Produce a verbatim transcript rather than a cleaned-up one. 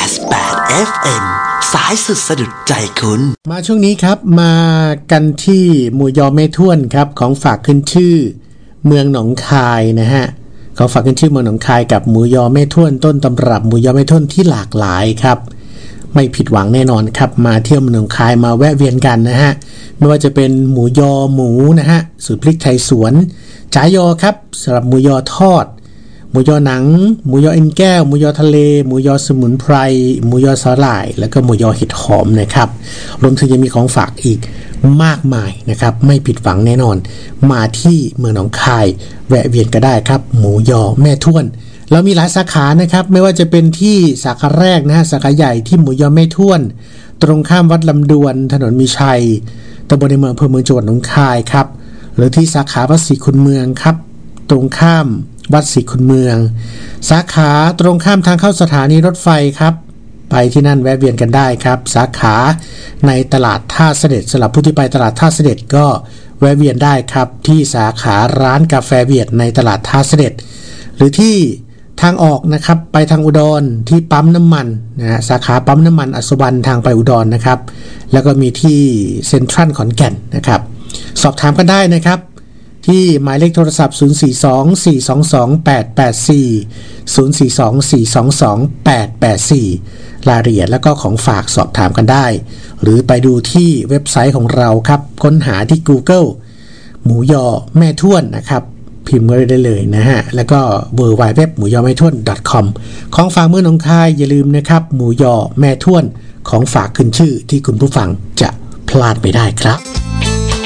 ดสิบแปด เอฟ เอ็ม สายสุดสะดุดใจคุณมาช่วงนี้ครับมากันที่หมู่ยอแม่ท้วนครับของฝากขึ้นชื่อเมืองหนองคายนะฮะของฝากขึ้นชื่อเมืองหนองคายกับหมูยอแม่ท้วนต้นตำรับหมูยอแม่ท้วนที่หลากหลายครับไม่ผิดหวังแน่นอนครับมาเที่ยวเมืองหนองคายมาแวะเวียนกันนะฮะไม่ว่าจะเป็นหมูยอหมูนะฮะสูตรพริกไทยสวนจ๋ายอครับสำหรับหมูยอทอดหมูยอหนังหมูยอเอ็นแก้วหมูยอทะเลหมูยอสมุนไพรหมูยอสาหร่ายแล้วก็หมูยอเห็ดหอมนะครับรวมถึงยังมีของฝากอีกมากมายนะครับไม่ผิดหวังแน่นอนมาที่เมืองหนองคายแวะเวียนก็ได้ครับหมูยอแม่ท้วนเรามีหลายสาขานะครับไม่ว่าจะเป็นที่สาขาแรกนะฮะสาขาใหญ่ที่หมูยอแม่ท้วนตรงข้ามวัดลำดวนถนนมีชัยตำบลในเมืองอำเภอเมืองจังหวัดหนองคายครับหรือที่สาขาวัดศรีคุณเมืองครับตรงข้ามวัดศรีคุณเมืองสาขาตรงข้ามทางเข้าสถานีรถไฟครับไปที่นั่นแวะเวียนกันได้ครับสาขาในตลาดท่าเสด็จสำหรับผู้ที่ไปตลาดท่าเสด็จก็แวะเวียนได้ครับที่สาขาร้านกาแฟเวียดในตลาดท่าเสด็จหรือที่ทางออกนะครับไปทางอุดรที่ปั๊มน้ำมันนะฮะสาขาปั๊มน้ำมันอัศวรรณทางไปอุดรนะครับแล้วก็มีที่เซ็นทรัลขอนแก่นนะครับสอบถามกันได้นะครับที่หมายเลขโทรศัพท์ศูนย์ สี่ สอง สี่ สอง สอง แปด แปด สี่ ศูนย์ สี่ สอง สี่ สอง สอง แปด แปด สี่รายละเอียดแล้วก็ของฝากสอบถามกันได้หรือไปดูที่เว็บไซต์ของเราครับค้นหาที่ Google หมูยอแม่ท้วนนะครับพิมพ์ได้เลยนะฮะแล้วก็ ดับเบิลยู ดับเบิลยู ดับเบิลยู ดอท หมูยอแม่ท้วน ดอท คอม ของฝากเมืองหนองคายอย่าลืมนะครับหมูยอแม่ท้วนของฝากขึ้นชื่อที่คุณผู้ฟังจะพลาดไม่ได้ครับ